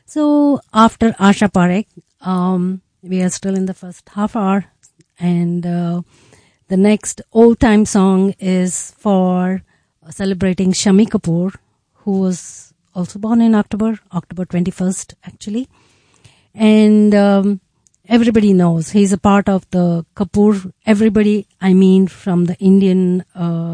So after Asha Parekh, we are still in the first half hour, and the next old-time song is for celebrating Shami Kapoor, who was also born in October 21st, actually. And everybody knows he's a part of the Kapoor. Everybody, I mean, from the Indian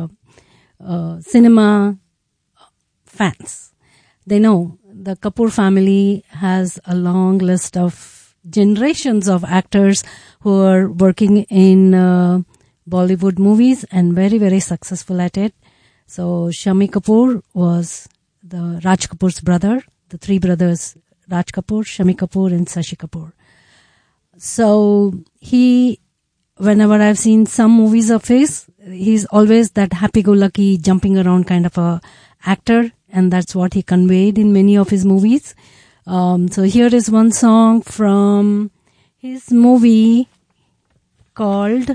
cinema fans, they know the Kapoor family has a long list of generations of actors who are working in Bollywood movies and very, very successful at it. So Shami Kapoor was the Raj Kapoor's brother, the three brothers, Raj Kapoor, Shami Kapoor and Shashi Kapoor. So whenever I've seen some movies of his, he's always that happy-go-lucky, jumping around kind of a actor, and that's what he conveyed in many of his movies. So here is one song from his movie called,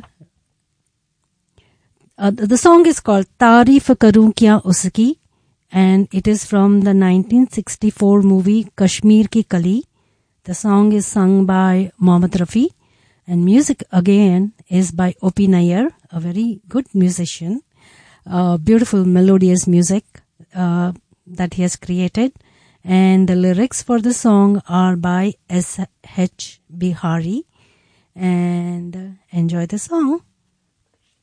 the song is called Taarif Karun Kya Uski, and it is from the 1964 movie Kashmir Ki Kali. The song is sung by Mohammad Rafi, and music again is by O.P. Nayyar, a very good musician. Beautiful melodious music that he has created, and the lyrics for the song are by S.H. Bihari. And enjoy the song.